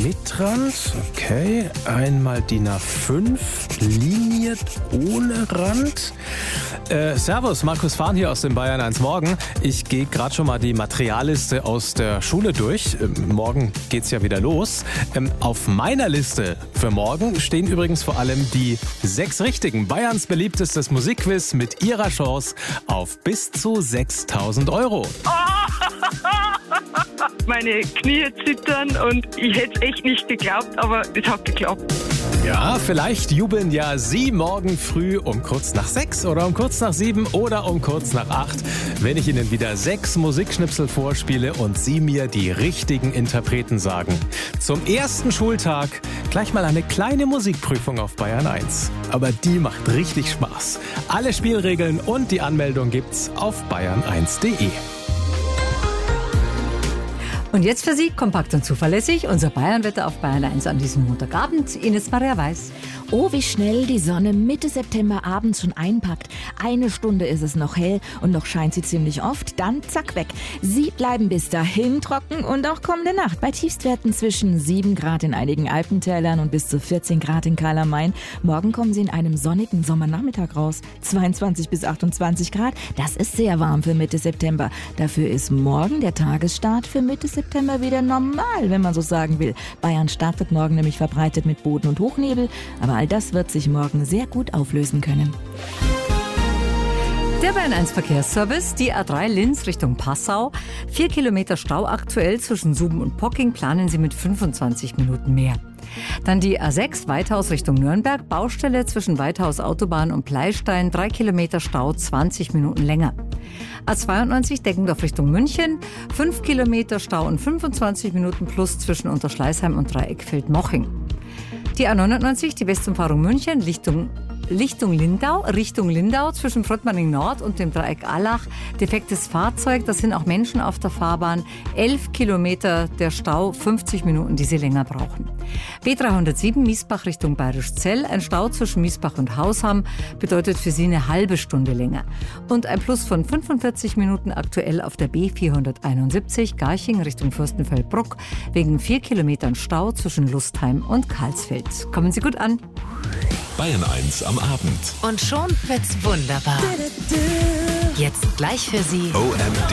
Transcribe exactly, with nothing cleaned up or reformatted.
mit Rand. Okay. Einmal D I N A fünf, liniert ohne Rand. Äh, servus, Markus Fahn hier aus dem Bayern eins Morgen. Ich gehe gerade schon mal die Materialliste aus der Schule durch. Ähm, morgen geht's ja wieder los. Ähm, auf meiner Liste für morgen stehen übrigens vor allem die sechs Richtigen. Bayerns beliebtestes Musikquiz mit ihrer Chance auf bis zu sechstausend Euro. Meine Knie zittern und ich hätte es echt nicht geglaubt, aber es hat geklappt. Ja, vielleicht jubeln ja Sie morgen früh um kurz nach sechs oder um kurz nach sieben oder um kurz nach acht, wenn ich Ihnen wieder sechs Musikschnipsel vorspiele und Sie mir die richtigen Interpreten sagen. Zum ersten Schultag gleich mal eine kleine Musikprüfung auf Bayern eins. Aber die macht richtig Spaß. Alle Spielregeln und die Anmeldung gibt's auf bayern eins punkt de. Und jetzt für Sie, kompakt und zuverlässig, unser Bayernwetter auf Bayern eins an diesem Montagabend. Ines Maria Weiß. Oh, wie schnell die Sonne Mitte September abends schon einpackt. Eine Stunde ist es noch hell und noch scheint sie ziemlich oft. Dann zack weg. Sie bleiben bis dahin trocken und auch kommende Nacht bei Tiefstwerten zwischen sieben Grad in einigen Alpentälern und bis zu vierzehn Grad in Karl am Main. Morgen kommen Sie in einem sonnigen Sommernachmittag raus. zweiundzwanzig bis achtundzwanzig Grad. Das ist sehr warm für Mitte September. Dafür ist morgen der Tagesstart für Mitte September wieder normal, wenn man so sagen will. Bayern startet morgen nämlich verbreitet mit Boden- und Hochnebel. Aber all das wird sich morgen sehr gut auflösen können. Der Bayern eins Verkehrsservice, die A drei Linz Richtung Passau. Vier Kilometer Stau aktuell zwischen Suben und Pocking, planen Sie mit fünfundzwanzig Minuten mehr. Dann die A sechs Weithaus Richtung Nürnberg, Baustelle zwischen Weithaus Autobahn und Pleistein, drei Kilometer Stau, zwanzig Minuten länger. A zweiundneunzig Deggendorf Richtung München, fünf Kilometer Stau und fünfundzwanzig Minuten plus zwischen Unterschleißheim und Dreieckfeld-Moching. Die A neunundneunzig, die Westumfahrung München, Richtung Richtung Lindau, Richtung Lindau zwischen Fröttmanning Nord und dem Dreieck Allach. Defektes Fahrzeug, das sind auch Menschen auf der Fahrbahn. elf Kilometer der Stau, fünfzig Minuten, die Sie länger brauchen. B dreihundertsieben Miesbach Richtung Bayerischzell. Ein Stau zwischen Miesbach und Hausham bedeutet für Sie eine halbe Stunde länger. Und ein Plus von fünfundvierzig Minuten aktuell auf der B vierhunderteinundsiebzig Garching Richtung Fürstenfeldbruck wegen vier Kilometern Stau zwischen Lustheim und Karlsfeld. Kommen Sie gut an. Bayern eins am Abend. Und schon wird's wunderbar. Jetzt gleich für Sie O M D.